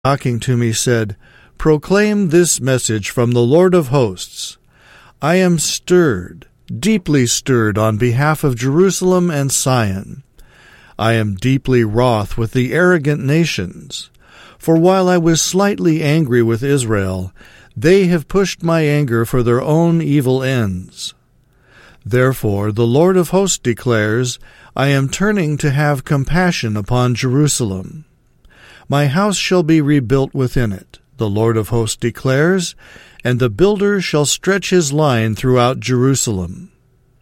talking to me said, "Proclaim this message from the Lord of hosts. I am stirred, deeply stirred on behalf of Jerusalem and Sion. I am deeply wroth with the arrogant nations. For while I was slightly angry with Israel, they have pushed my anger for their own evil ends. Therefore the Lord of hosts declares, I am turning to have compassion upon Jerusalem. My house shall be rebuilt within it, the Lord of hosts declares, and the builder shall stretch his line throughout Jerusalem.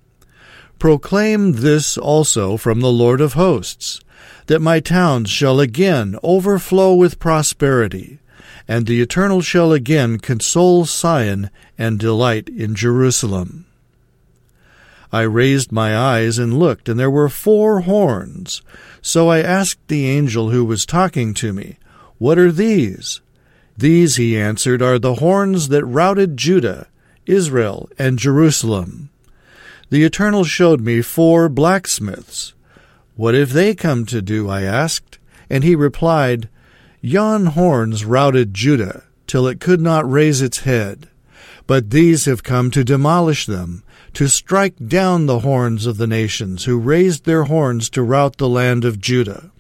Proclaim this also from the Lord of hosts, that my towns shall again overflow with prosperity, and the Eternal shall again console Sion and delight in Jerusalem. I raised my eyes and looked, and there were 4 horns. So I asked the angel who was talking to me, What are these? These, he answered, are the horns that routed Judah, Israel, and Jerusalem. The Eternal showed me 4 blacksmiths. What have they come to do? I asked. And he replied, Yon horns routed Judah, till it could not raise its head. But these have come to demolish them, to strike down the horns of the nations who raised their horns to rout the land of Judah.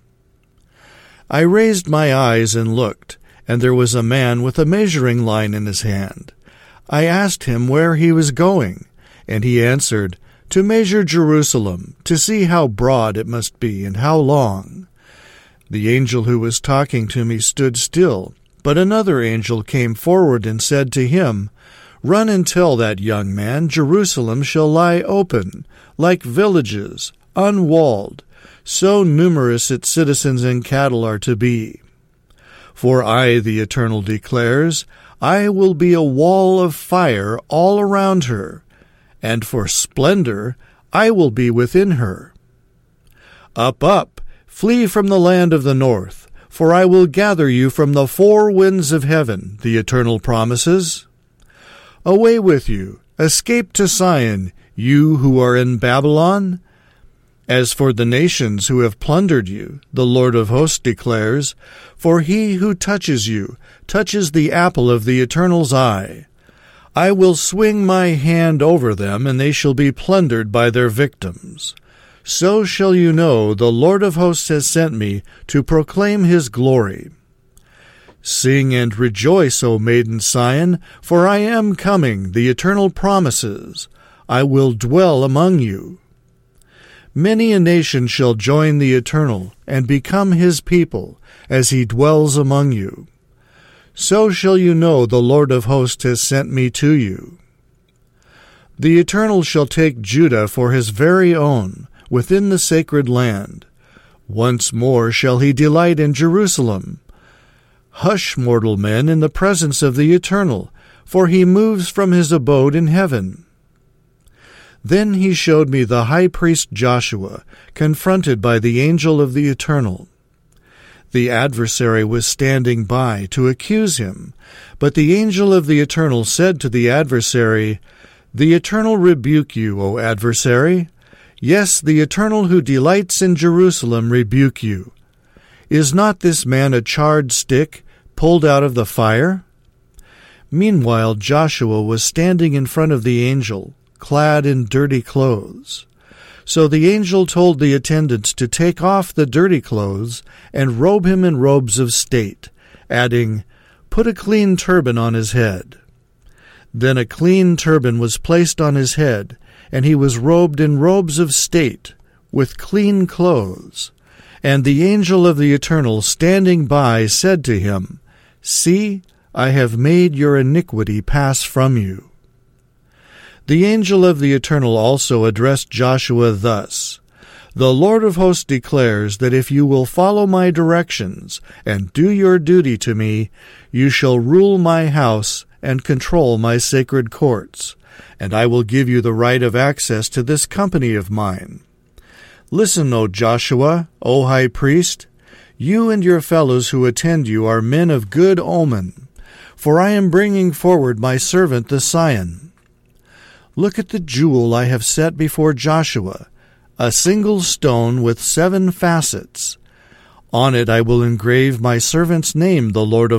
I raised my eyes and looked, and there was a man with a measuring line in his hand. I asked him where he was going, and he answered, To measure Jerusalem, to see how broad it must be and how long. The angel who was talking to me stood still, but another angel came forward and said to him, Run and tell that young man, Jerusalem shall lie open, like villages, unwalled, so numerous its citizens and cattle are to be. For I, the Eternal declares, I will be a wall of fire all around her, and for splendor I will be within her. Up, up, flee from the land of the north, for I will gather you from the 4 winds of heaven, the Eternal promises. Away with you, escape to Sion, you who are in Babylon. As for the nations who have plundered you, the Lord of hosts declares, For he who touches you touches the apple of the Eternal's eye. I will swing my hand over them, and they shall be plundered by their victims. So shall you know the Lord of hosts has sent me to proclaim his glory. Sing and rejoice, O maiden Sion, for I am coming, the Eternal promises. I will dwell among you. Many a nation shall join the Eternal, and become his people, as he dwells among you. So shall you know the Lord of hosts has sent me to you. The Eternal shall take Judah for his very own, within the sacred land. Once more shall he delight in Jerusalem. Hush, mortal men, in the presence of the Eternal, for he moves from his abode in heaven. Then he showed me the high priest Joshua, confronted by the angel of the Eternal. The adversary was standing by to accuse him, but the angel of the Eternal said to the adversary, The Eternal rebuke you, O adversary. Yes, the Eternal who delights in Jerusalem rebuke you. Is not this man a charred stick, pulled out of the fire? Meanwhile Joshua was standing in front of the angel, clad in dirty clothes. So the angel told the attendants to take off the dirty clothes and robe him in robes of state, adding, Put a clean turban on his head. Then a clean turban was placed on his head, and he was robed in robes of state, with clean clothes. And the angel of the Eternal, standing by, said to him, See, I have made your iniquity pass from you. The angel of the Eternal also addressed Joshua thus, The Lord of hosts declares that if you will follow my directions and do your duty to me, you shall rule my house and control my sacred courts, and I will give you the right of access to this company of mine. Listen, O Joshua, O high priest, you and your fellows who attend you are men of good omen, for I am bringing forward my servant the Sion. Look at the jewel I have set before Joshua, a single stone with 7 facets. On it I will engrave my servant's name, the Lord of